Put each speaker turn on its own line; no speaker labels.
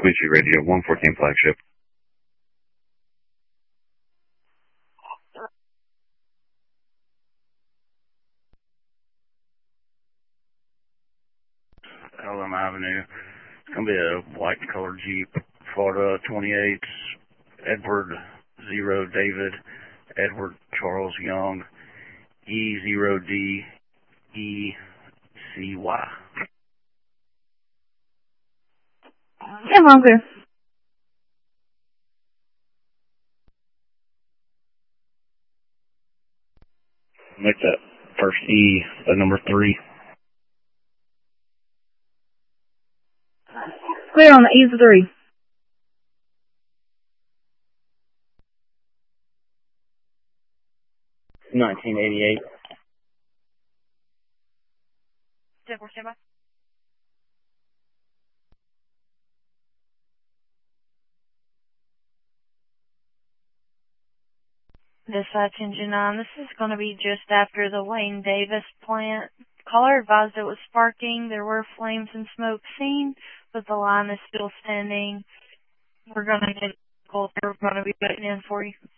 Squeegee Radio, 114 flagship. Elm Avenue. It's going to be a white colored Jeep, Florida 28, Edward 0 David, Edward Charles Young, E0D ECY.
Yeah, I'm clear.
Make that first E the number 3.
Clear on the E3.
$1988.
Stand by. Dispatch Engine 9, this is going to be just after the Wayne Davis plant. Caller advised it was sparking. There were flames and smoke seen, but the line is still standing. We're going to get, we're going to be putting in for you.